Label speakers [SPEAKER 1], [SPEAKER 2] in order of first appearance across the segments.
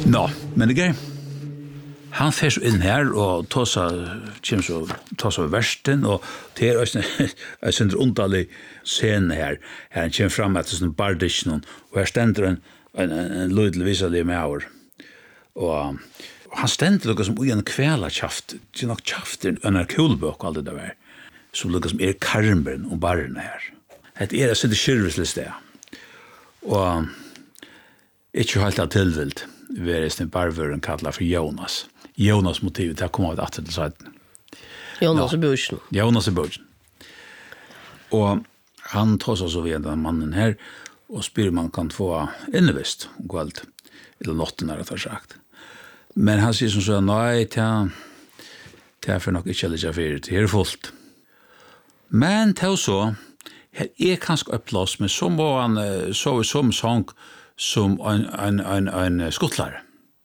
[SPEAKER 1] Nå, men det är han fer så inn her og tåsa versten og det er en underlig scene her han kommer fram etter sånn bardischen og her stender en lydel viselig med år og han stender noe som en kvæla kjaft det er nok kjafter en kulbøk og alt det der som noe som karmen og barren her det en sånn kyrvislig sted og ikke helt av tilvilt vi en barvøren kallet for Jonas motivet det kommer av til siden.
[SPEAKER 2] Jonas i Bursen.
[SPEAKER 1] Jonas i Bursen. Og han tar seg så ved den mannen her, og spyr man kan få innevist om kveld, eller notten er det sagt. Men han sier som så, nei, det er for nok ikke litt fyrir, det er fullt. Men til så, her kanskje opplås, men så må han sove som sång som en skottlare.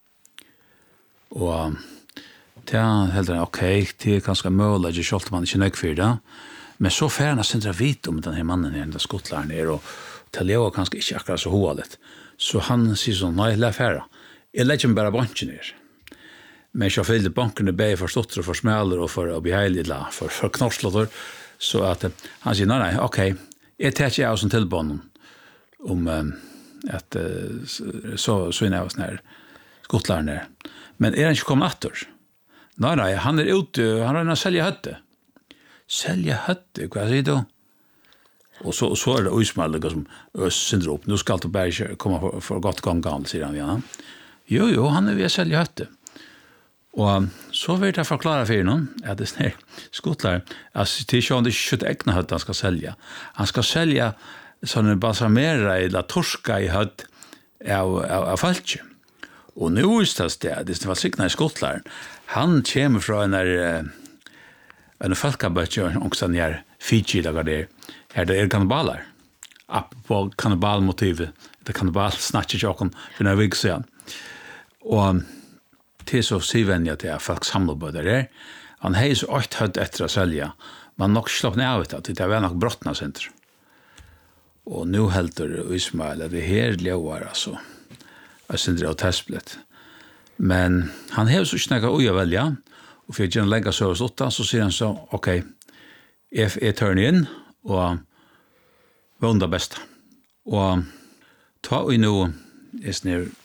[SPEAKER 1] Og det helt okej, det är ganska möjligt att skjolta man inte nöjd för det. Men så färna han syndra vit om den här mannen här, den skottlaren är och till jag kanske inte akkurat så hålet. Så han säger så, nej, lär färra. Jag lägger mig bara banken ner. Men jag fyllde banken bäg för stotter och för smäller och för att bli heilig, för knorslådor. Så att han säger, nej, okej. Jag tar inte av som tillbånden om att så innan jag var sån här skottlaren där. Men han inte kommit åter? Nej, han ute, han har sälja hötte. Sälja hötte, vad säger du? Och så är det utsmalliga som syndrar upp. Nu ska allt bara komma för gott gång, säger han. Ja. Jo, han vill sälja hötte. Och så vill jag förklara för honom att det är skottlare. Alltså, det är inte kött ägna hötte han ska sälja. Han ska sälja sådana balsamera eller torska i hött av falske. Och nu är det var signa i Skottland. Han kommer från en folkabötje också när Fiji där det här det kannibaler. På kannibalmotivet. Det kannibal snatcher jag kom för några veckor sedan. Och till så sivänja till folk samlar på där. Han har så 8 hött efter att sälja. Man nog slapp ner av det. Det var nog brottna center. Och nu helter Ismail det här låar alltså. Jag syns det av testblet. Men han har så snackat och jag välja och för att lägga så hos 8 så säger han så okej. Jag turn in och vunda bästa. Och ta och nu är snär